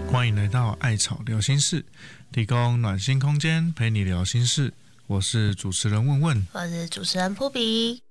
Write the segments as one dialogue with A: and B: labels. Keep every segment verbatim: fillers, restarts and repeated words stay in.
A: 欢迎来到艾草聊心事，提供暖心空间，陪你聊心事。我是主持人问问，
B: 我是主持人扑比。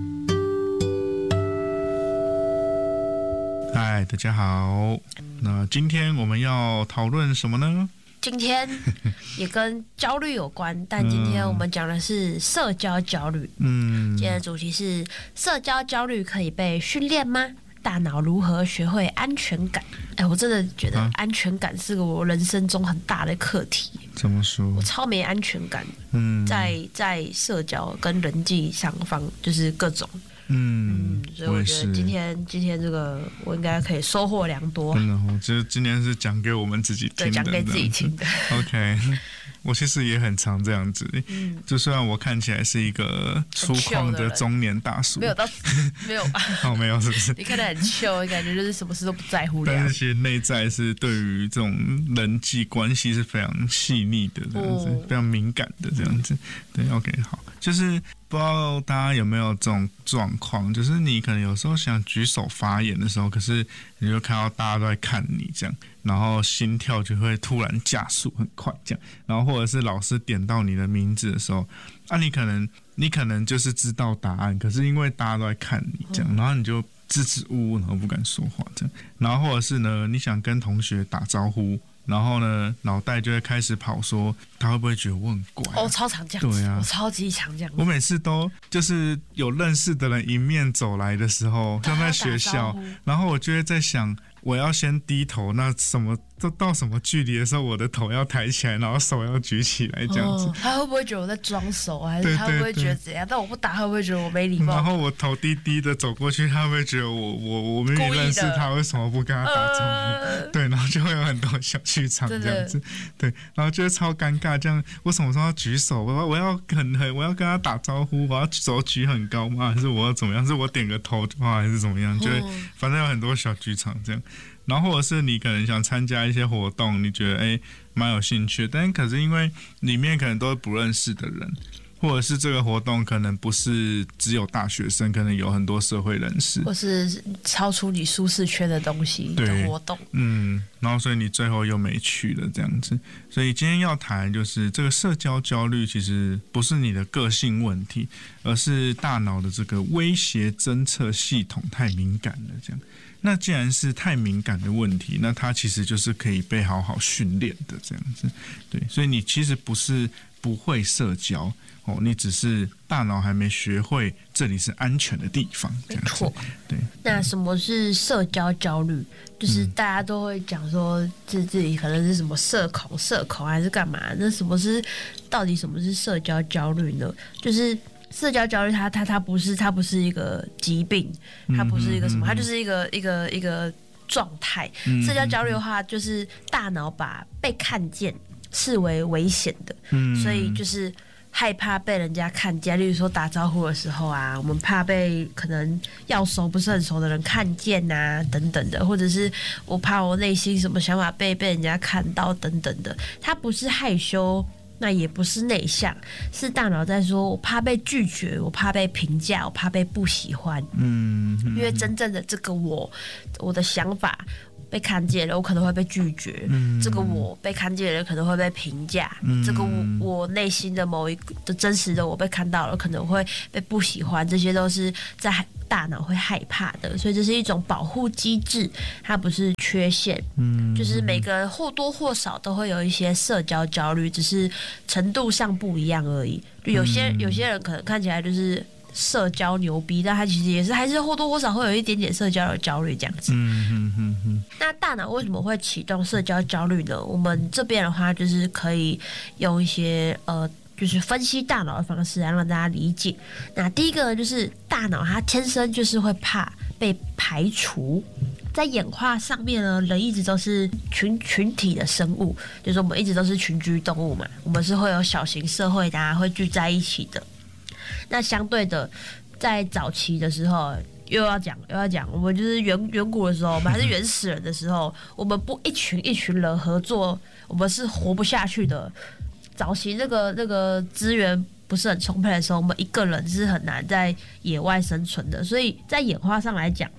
A: 嗨，大家好。那今天我们要讨论什么呢？
B: 今天也跟焦虑有关，但今天我们讲的是社交焦虑。嗯，今天的主题是社交焦虑可以被训练吗？大脑如何学会安全感？哎，我真的觉得安全感是个我人生中很大的课题。
A: 怎么说？
B: 我超没安全感。嗯，在在社交跟人际上方，就是各种。嗯, 嗯，所以我觉得今天今天这个我应该可以收获良多。
A: 真的，我觉得今天是讲给我们自己听的，
B: 对，讲给自己听的。
A: OK， 我其实也很常这样子。嗯，就虽然我看起来是一个粗犷的中年大叔，
B: 没有到，没有吧？
A: 哦，没有，是不是？
B: 你看得很chill，感觉就是什么事都不在乎的。
A: 但是其实内在是对于这种人际关系是非常细腻的，这样子，哦、非常敏感的这样子。对 ，OK， 好，就是。不知道大家有没有这种状况，就是你可能有时候想举手发言的时候，可是你就看到大家都在看你这样，然后心跳就会突然加速很快这样，然后或者是老师点到你的名字的时候，啊你可能你可能就是知道答案，可是因为大家都在看你这样，然后你就支支吾吾，然后不敢说话这样，然后或者是呢你想跟同学打招呼。然后呢，脑袋就会开始跑说，他会不会觉得我很怪、啊？
B: 哦，超常这样子，对啊，我超级常这样子。
A: 我每次都就是有认识的人迎面走来的时候，像在学校，然后我就会在想，我要先低头，那什么都到什么距离的时候，我的头要抬起来，然后手要举起来，这样子。哦、
B: 他会不会觉得我在装熟，还是他会不会觉得怎样？但我不打，他会不会觉得我没礼貌？
A: 然后我头低低的走过去，他会不会觉得我我我明明认识他，为什么不跟他打招呼？呃、对，然后就会有很多小剧场这样子，对，然后就会超尴尬。这样，我什么时候要举手？我我要很很，我要跟他打招呼，我要手举很高吗？还是我要怎么样？是我点个头就好，还是怎么样？就会、嗯、反正有很多小剧场这样。然后或者是你可能想参加一些活动，你觉得哎蛮有兴趣的，但可是因为里面可能都是不认识的人，或者是这个活动可能不是只有大学生，可能有很多社会人士，
B: 或是超出你舒适圈的东西的活动。
A: 嗯，然后所以你最后又没去了这样子。所以今天要谈就是这个社交焦虑，其实不是你的个性问题，而是大脑的这个威胁侦测系统太敏感了这样。那既然是太敏感的问题，那它其实就是可以被好好训练的这样子，对，所以你其实不是不会社交哦，你只是大脑还没学会这里是安全的地方，这样子。没错，对。
B: 那什么是社交焦虑？就是大家都会讲说，自自己可能是什么社恐、社恐还是干嘛？那什么是到底什么是社交焦虑呢？就是。社交焦虑它，它它它不是它不是一个疾病，它不是一个什么，它就是一个一个一个状态。社交焦虑的话，就是大脑把被看见视为危险的，所以就是害怕被人家看见。例如说打招呼的时候啊，我们怕被可能要熟不是很熟的人看见啊，等等的，或者是我怕我内心什么想法被被人家看到等等的。它不是害羞。那也不是内向，是大脑在说，我怕被拒绝，我怕被评价，我怕被不喜欢。嗯，因为真正的这个我，我的想法被看见了，我可能会被拒绝。嗯，这个我被看见了，可能会被评价。嗯，这个我我内心的某一个真实的我被看到了，可能会被不喜欢。这些都是在大脑会害怕的，所以这是一种保护机制，它不是缺陷。嗯，就是每个人或多或少都会有一些社交焦虑，只是程度上不一样而已。就有些有些人可能看起来就是社交牛逼，但他其实也是还是或多或少会有一点点社交的焦虑这样子。嗯嗯嗯嗯。那大脑为什么会启动社交焦虑呢？我们这边的话就是可以用一些呃。就是分析大脑的方式来让大家理解。那第一个呢，就是大脑它天生就是会怕被排除。在演化上面呢，人一直都是群群体的生物，就是我们一直都是群居动物嘛，我们是会有小型社会的、啊，会聚在一起的。那相对的，在早期的时候，又要讲又要讲，我们就是远远古的时候，我们还是原始人的时候，我们不一群一群人合作，我们是活不下去的。早期那个那个资源不是很充沛的时候，我们一个人是很难在野外生存的，所以在演化上来讲，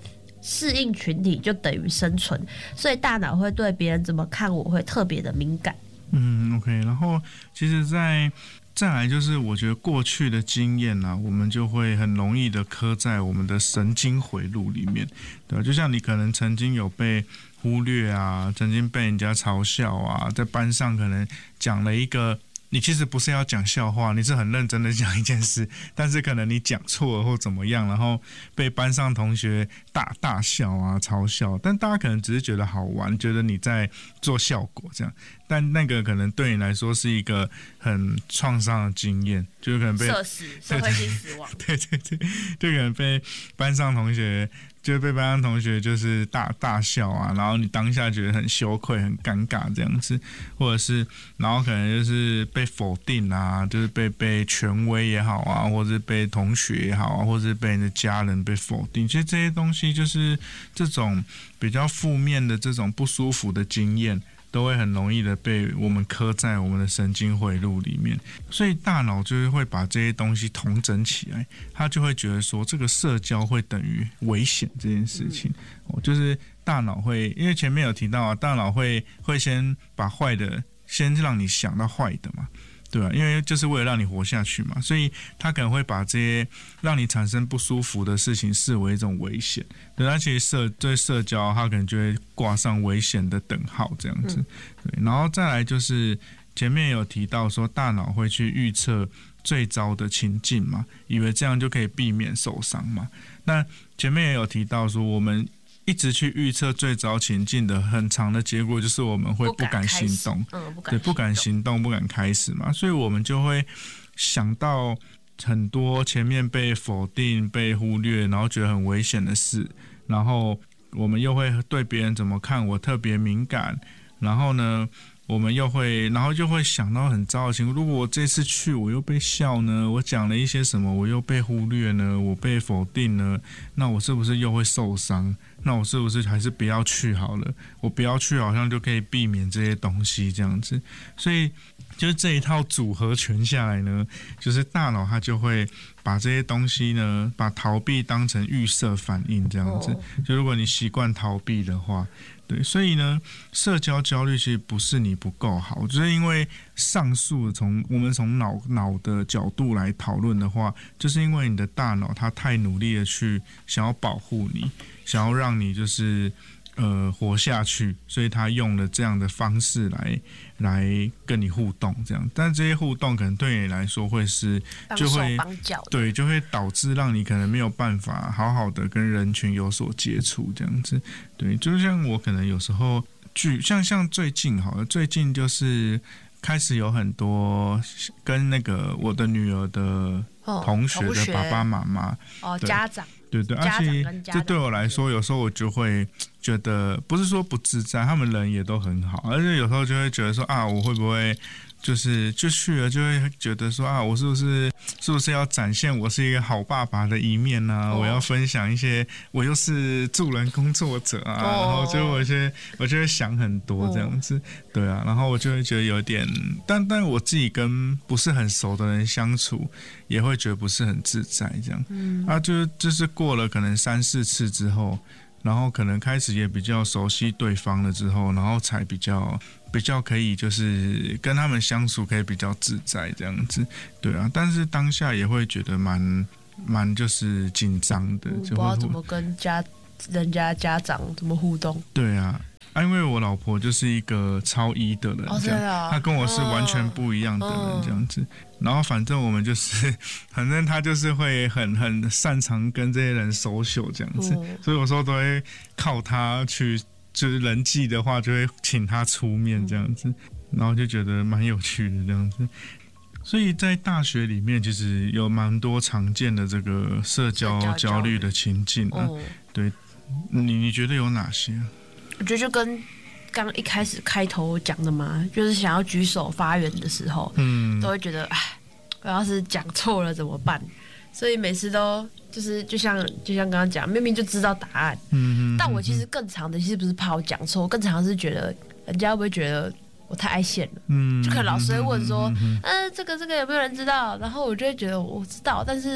B: 适应群体就等于生存，所以大脑会对别人怎么看我会特别的敏感。
A: 嗯 ，OK， 然后其实在再来就是我觉得过去的经验啊，我们就会很容易的刻在我们的神经回路里面，对吧？就像你可能曾经有被忽略啊，曾经被人家嘲笑啊，在班上可能讲了一个你其实不是要讲笑话，你是很认真的讲一件事，但是可能你讲错了或怎么样，然后被班上同学大大笑啊嘲笑，但大家可能只是觉得好玩，觉得你在做效果这样，但那个可能对你来说是一个很创伤的经验，就是可能被
B: 社死社会性死亡，
A: 对对对，就可能被班上同学。就被班上同学就是大大笑啊，然后你当下觉得很羞愧、很尴尬这样子，或者是然后可能就是被否定啊，就是被被权威也好啊，或者是被同学也好啊，或者是被你的家人被否定，其实这些东西就是这种比较负面的这种不舒服的经验。都会很容易的被我们刻在我们的神经回路里面，所以大脑就是会把这些东西统整起来，他就会觉得说这个社交会等于危险这件事情，哦，就是大脑会，因为前面有提到啊，大脑会会先把坏的先让你想到坏的嘛。对吧？因为就是为了让你活下去嘛，所以他可能会把这些让你产生不舒服的事情视为一种危险。对，他其实社对社交，他可能就会挂上危险的等号这样子。对，然后再来就是前面有提到说，大脑会去预测最糟的情境嘛，以为这样就可以避免受伤嘛。那前面也有提到说，我们一直去预测最糟情境的很长的结果，就是我们会不敢行动，
B: 嗯，
A: 对，不敢行动，不敢开始嘛，所以我们就会想到很多前面被否定、被忽略，然后觉得很危险的事，然后我们又会对别人怎么看我特别敏感，然后呢，我们又会，然后就会想到很糟的情况。如果我这次去，我又被笑呢？我讲了一些什么，我又被忽略呢？我被否定呢？那我是不是又会受伤？那我是不是还是不要去好了？我不要去，好像就可以避免这些东西这样子。所以，就是这一套组合拳下来呢，就是大脑它就会把这些东西呢，把逃避当成预设反应这样子。就如果你习惯逃避的话。对，所以呢，社交焦虑其实不是你不够好，就是因为上述从我们从脑脑的角度来讨论的话，就是因为你的大脑它太努力的去想要保护你，想要让你就是呃活下去，所以他用了这样的方式来来跟你互动，这样，但这些互动可能对你来说会是就会对就会导致让你可能没有办法好好的跟人群有所接触，这样子，对，就像我可能有时候剧像像最近好了，最近就是开始有很多跟那个我的女儿的同学的爸爸妈妈
B: 哦家长。
A: 对对，而且这对我来说，有时候我就会觉得，不是说不自在，他们人也都很好，而且有时候就会觉得说啊，我会不会就是就去了，就会觉得说啊，我是不是是不是要展现我是一个好爸爸的一面呢、啊哦？我要分享一些，我又是助人工作者啊，哦、然后就我就我就会想很多这样子，哦、对啊，然后我就会觉得有点，但但我自己跟不是很熟的人相处，也会觉得不是很自在这样，嗯啊，就就是过了可能三四次之后。然后可能开始也比较熟悉对方了之后，然后才比较比较可以就是跟他们相处可以比较自在这样子，对啊。但是当下也会觉得蛮蛮就是紧张的，就
B: 不知道怎么跟家人家家长怎么互动。
A: 对啊。啊，因为我老婆就是一个超一的人，这样，她跟我是完全不一样的人，这样子。哦、然后反正我们就是，反正她就是会很很擅长跟这些人social这样子，哦、所以有时候都会靠她去，就是人际的话就会请她出面这样子，嗯、然后就觉得蛮有趣的这样子。所以在大学里面，其实有蛮多常见的这个社交焦虑的情境啊。哦、对，你你觉得有哪些？
B: 我觉得就跟刚一开始开头讲的嘛，就是想要举手发言的时候，嗯，都会觉得，哎，我要是讲错了怎么办？所以每次都就是就像就像刚刚讲，明明就知道答案，嗯，但我其实更常的其实不是怕我讲错，更常是觉得人家会不会觉得我太爱现了，嗯，就可能老师会问说，嗯、呃，这个这个有没有人知道？然后我就会觉得我知道，但是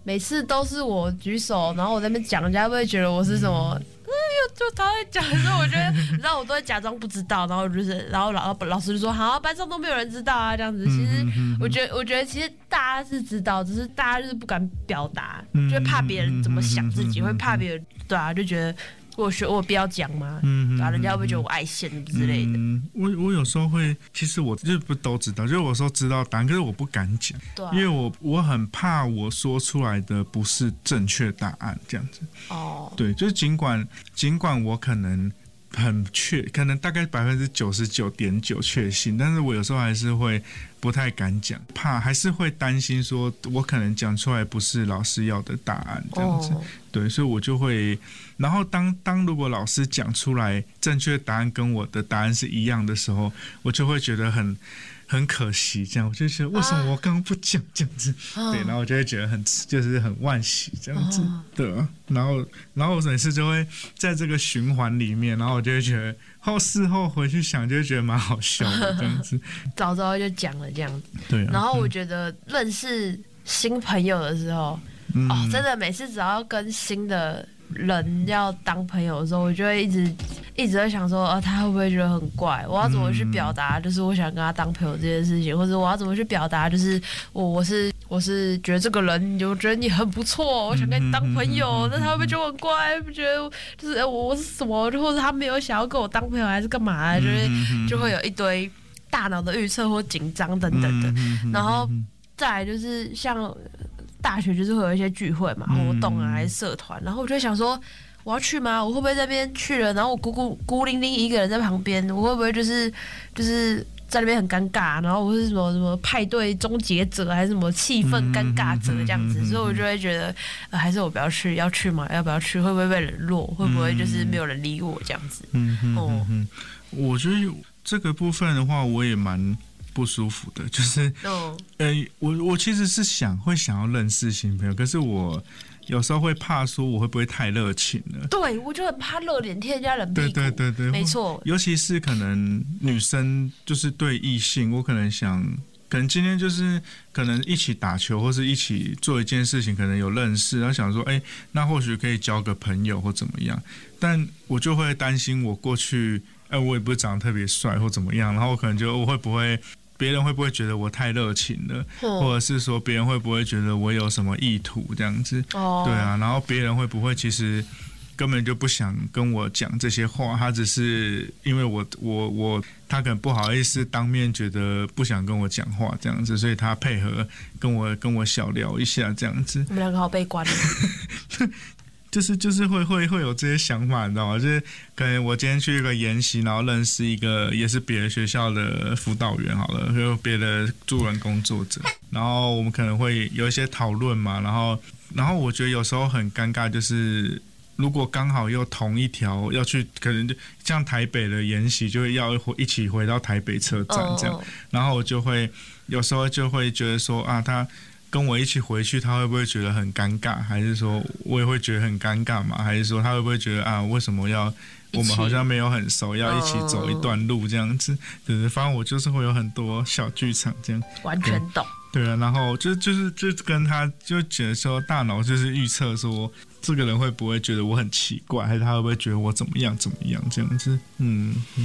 B: 每次都是我举手，然后我在那边讲，人家会不会觉得我是什么？嗯，就他在讲的时候，我觉得，你知道，我都会假装不知道，然后就是，然后老老师就说，好，班上都没有人知道啊，这样子。其实，我觉得，我觉得其实大家是知道，只是大家就是不敢表达，就会怕别人怎么想自己，会怕别人，对啊，就觉得。我学我必要讲吗？嗯，啊，人家会不会觉得我爱现之类的？
A: 嗯，我我有时候会，其实我就不都知道，就是我有时候知道答案，可是我不敢讲，对、啊，因为我我很怕我说出来的不是正确答案，这样子。哦，对，就是尽管尽管我可能很确，可能大概百分之九十九点九确信，但是我有时候还是会不太敢讲，怕还是会担心说，我可能讲出来不是老师要的答案，这样子。哦，对，所以我就会，然后当当如果老师讲出来正确答案跟我的答案是一样的时候，我就会觉得很很可惜，这样我就觉得为什么我刚刚不讲这样子，啊、对，然后我就会觉得很就是很惋惜这样子，啊、对啊，然后然后我每次就会在这个循环里面，然后我就会觉得后事后回去想，就会觉得蛮好笑的这样子，
B: 早早就讲了这样子，
A: 对、啊，
B: 然后我觉得认识新朋友的时候。嗯、哦，真的，每次只要跟新的人要当朋友的时候，我就会一直一直在想说，啊，他会不会觉得很怪？我要怎么去表达，就是我想跟他当朋友这件事情，或者我要怎么去表达，就是我我是我是觉得这个人，我觉得你很不错，我想跟你当朋友，那、嗯、他会不会觉得我很怪？不觉得就是我我是什么，或者他没有想要跟我当朋友，还是干嘛？就是就会有一堆大脑的预测或紧张等等的，然后再来就是像。大学就是会有一些聚会嘛，活动啊，还是社团，然后我就会想说，我要去吗？我会不会在那边去了，然后我孤孤孤零零一个人在旁边，我会不会就是就是在那边很尴尬？然后我是什么什么派对终结者，还是什么气氛尴尬者这样子？所以我就会觉得，呃，还是我不要去，要去吗？要不要去？会不会被冷落？会不会就是没有人理我这样子？嗯嗯
A: 哦，我觉得这个部分的话，我也蛮。不舒服的，就是，哦、呃，我我其实是想会想要认识新朋友，可是我有时候会怕说我会不会太热情了。
B: 对，我就很怕热脸贴人家冷屁股。
A: 对对对对，
B: 没错。
A: 尤其是可能女生就是对异性，我可能想，可能今天就是可能一起打球或是一起做一件事情，可能有认识，然后想说，哎、欸，那或许可以交个朋友或怎么样，但我就会担心我过去，哎、呃，我也不是长得特别帅或怎么样，然后我可能就我会不会。别人会不会觉得我太热情了，嗯、或者是说别人会不会觉得我有什么意图这样子？哦，对啊，然后别人会不会其实根本就不想跟我讲这些话，他只是因为我我我他可能不好意思当面觉得不想跟我讲话这样子，所以他配合跟我跟我小聊一下这样子。
B: 我们两个好悲观。
A: 就是就是会会会有这些想法，你知道吗？就是可能我今天去一个研习，然后认识一个也是别的学校的辅导员，好了，就别的助人工作者，然后我们可能会有一些讨论嘛，然后然后我觉得有时候很尴尬，就是如果刚好又同一条要去，可能就像台北的研习，就会要一起回到台北车站这样， oh. 然后我就会有时候就会觉得说啊，他。跟我一起回去，他会不会觉得很尴尬？还是说我也会觉得很尴尬嘛？还是说他会不会觉得啊，为什么要我们好像没有很熟，要一起走一段路这样子？对对，反正我就是会有很多小剧场这样。
B: 完全懂。
A: 对啊，然后就就是就跟他就觉得说，大脑就是预测说，这个人会不会觉得我很奇怪，还是他会不会觉得我怎么样怎么样这样子？嗯。